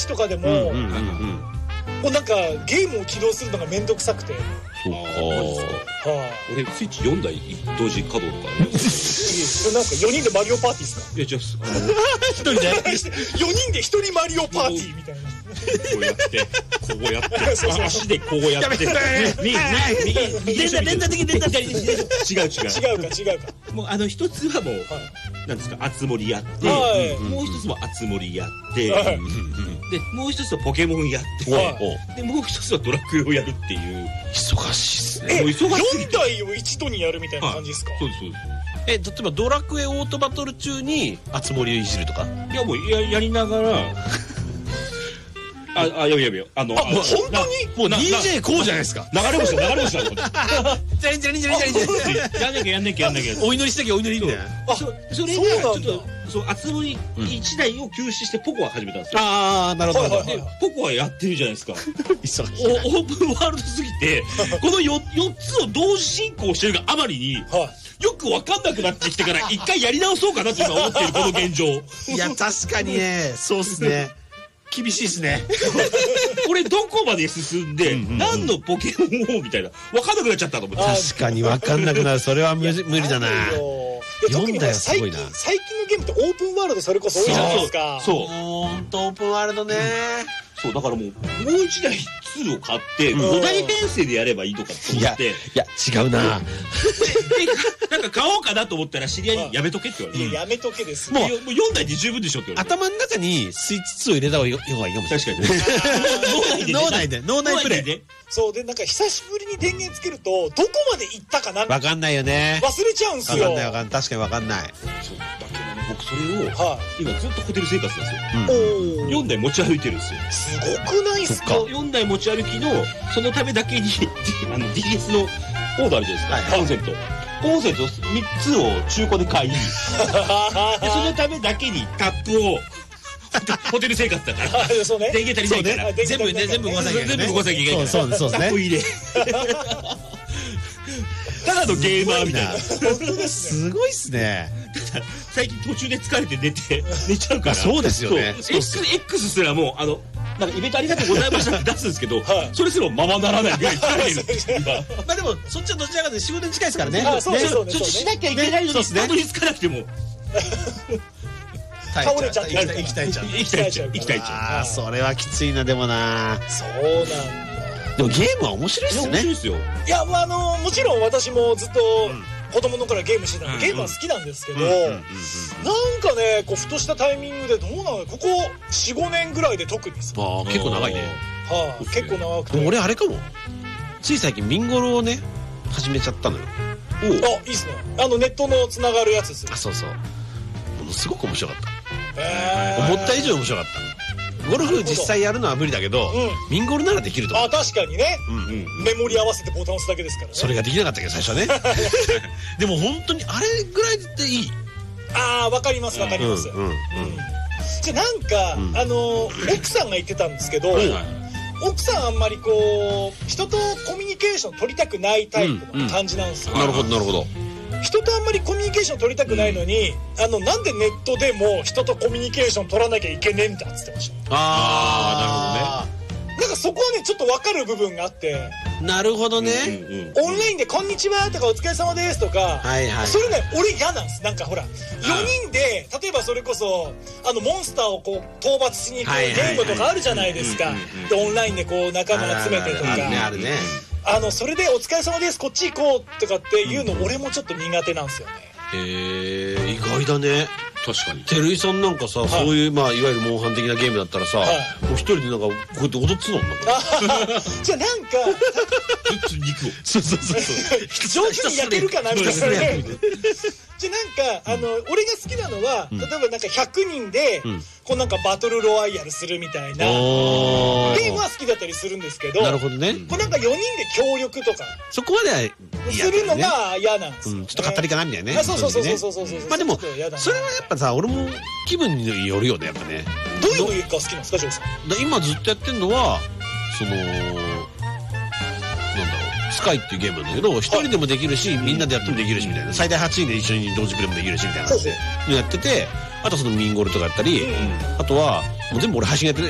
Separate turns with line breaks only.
チとかでももうなんかゲームを起動するのがめんどくさくて。
そうか。
俺スイッチ4台同時稼働とかあるよ。
それなんすか、4人でマリオパーティーですか？
いや違う、
一人で
4人で1人マリオパーティーみたいな。
こうやってこうやって足でこうやって
連打的連打的。
違うか。
もう一つはもうなんですか、あつ森やって、もう一つはあつ森やって、でもう一つはポケモンやって、でもう一つはドラクエをやるっていう。
忙しいっすね。
もう忙しい。
4台を一度にやるみたいな感じですか？
そうですそうです。
例えばドラクエオートバトル中にあつ森をいじるとか？
いやもうやりながら。やべよ。
本当に
もう DJ こうじゃないですか。
流れ星だ。
チャレンジやんなきゃ。お祈りしなきゃお祈りみたいな。
それがちょっとそうあつ森1台を休止してポコア始めたんですよ。
なるほど。
でポコアやってるじゃないですか。
忙しい。
オープンワールドすぎてこの4つを同時進行してるがあまりによく分かんなくなってきてから一回やり直そうかなって今思ってるこの現状。
いや確かにね、そうっすね。厳しいっすね。
これどこまで進んで何のポケモンをみたいな分かんなくなっちゃったと思って。
確かに分かんなくなる。それは無理だな。
4台はすごいな。最近のゲームってオープンワールドそれこそ多いじゃないですか。
そう。ほんとオープンワールドね。
そうだからもう1台2を買って5台編成でやればいいとかって思って。
いや違うな。
なんか買おうかなと思ったら知り合いにやめとけって言われて。
やめとけです。
もう4台で十分でしょって言われて。
頭の中にスイッチ2を入れた方がいいかもしれない。
確かに。
脳内プレイ。
そうでなんか久しぶりに電源つけるとどこまで行ったかな
分かんないよね。
忘れちゃうんすよ。
確かに分かんない。
そうだけどね、僕それを今ずっとホテル生活なんですよ。4台持ち歩いてるんですよ。
すごくないっすか
？4台持ち歩きのそのためだけにDS のコードあるじゃないですか。コンセント3つを中古で買いでそのためだけにタップをホテル生活だから電源足りないから
全部動かさなきゃいけない。
動かさなきゃいけないから
そうですね。
タップ入れただのゲーマーみたいな。
すごいっすね。
最近途中で疲れて寝ちゃうから。
そうですよね。
X すらもなんかイベントありがとうございましたって出すんですけど、それすらままならないぐらい疲れる。
まあでもそっちはどちらかというと仕事に近いですからね。
そう
ちょっとしなきゃいけないのにたどり着かなくても
倒れちゃって
生きたいちゃう。それはきついな。でもな。
そうなんだ。
でもゲームは面白いっすね。
面白いですよ。
いやもちろん私もずっと子供の頃からゲームしてたんでゲームは好きなんですけど、なんかねこうふとしたタイミングでどうなのここ 4,5 年ぐらいで特にです。
結構長いね。
結構長くて。
俺あれかも。つい最近ミンゴロをね始めちゃったのよ。
いいっすね。ネットのつながるやつですよ。
そうものすごく面白かった。思った以上面白かった。ゴルフ実際やるのは無理だけど、ミンゴルならできると思う。
確かにね。メモリ合わせてボタン押すだけですからね。
それができなかったけど最初はね。でも本当にあれぐらいでいい。
わかります。じゃあなんか奥さんが言ってたんですけど、奥さんあんまりこう人とコミュニケーション取りたくないタイプの感じなんですよ。
なるほど。
人とあんまりコミュニケーション取りたくないのに、なんでネットでも人とコミュニケーション取らなきゃいけねえんだっつってました。
なるほどね。
なんかそこはねちょっと分かる部分があって。
なるほどね。
オンラインで「こんにちは」とか「お疲れ様です」とか、それね俺嫌なんです。なんかほら4人で例えばそれこそモンスターをこう討伐しに行くゲームとかあるじゃないですか。でオンラインでこう仲間集めてとか
あるね。
それで「お疲れ様ですこっち行こう」とかっていうの俺もちょっと苦手なんですよね。
意外だね。
確かに。
照井さんなんかさ、そういういわゆるモンハン的なゲームだったらさ、もう一人でなんかこうやって踊ってたもんな。
じゃあなんか
肉を
上手に焼けるかなみたいな。じゃあなんか俺が好きなのは例えばなんか100人でこうなんかバトルロワイヤルするみたいなゲームは好きだったりするんですけど。
なるほどね。
こうなんか4人で協力とか
そこまでは
するのが嫌なんですよ。
ちょっと語りかなみたいなね。
そう。
まあでもそれはやっぱさ俺も気分によるよねやっぱね。
どういうのが好きなんですかジョーさん。
今ずっとやってんのはスカイっていうゲームなんだけど一人でもできるしみんなでやってもできるしみたいな最大8人で一緒に同時プレイもできるしみたいな感じでやってて、あとそのミンゴルとかやったり、あとはもう全部俺配信やって